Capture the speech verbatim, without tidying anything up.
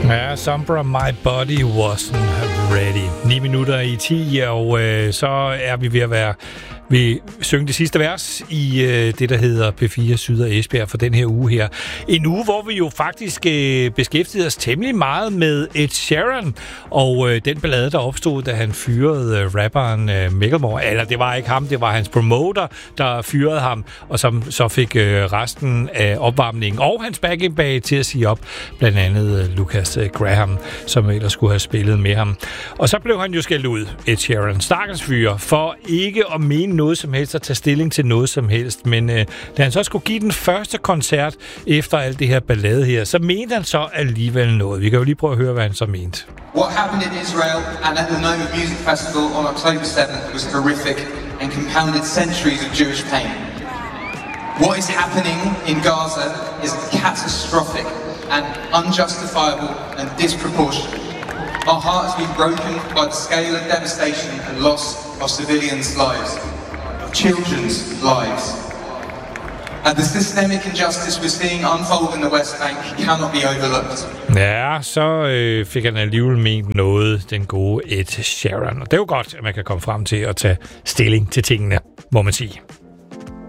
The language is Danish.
Ja, Sombra, My Body Wasn't Ready. ni minutter i ti, og øh, så er vi ved at være vi synge det sidste vers i øh, det, der hedder P fire Syd og Esbjerg for den her uge her. En uge, hvor vi jo faktisk øh, beskæftigede os temmelig meget med Ed Sheeran, og øh, den ballade, der opstod, da han fyrede øh, rapperen øh, Macklemore. Eller det var ikke ham, det var hans promoter, der fyrede ham, og som så fik øh, resten af opvarmningen og hans backing bag til at sige op, blandt andet øh, Lucas øh, Graham, som ellers skulle have spillet med ham. Og så blev han jo skældt ud, Ed Sheeran, stakkels fyr, for ikke at mene noget som helst, at tage stilling til noget som helst. Men øh, da han så skulle give den første koncert efter alt det her ballade her, så mente han så alligevel noget. Vi kan jo lige prøve at høre, hvad han så mente. What happened in Israel and at the Nova Music Festival on October seventh was horrific and compounded centuries of Jewish pain. What is happening in Gaza is catastrophic and unjustifiable and disproportionate. Our hearts have been broken by the scale of devastation and loss of civilians' lives. Children's lives. And the systemic injustice we're seeing unfold in the West Bank cannot be overlooked. Ja, så øh, fik han alligevel ment noget, den gode Ed Sheeran. Og det er jo godt, at man kan komme frem til at tage stilling til tingene, må man sige.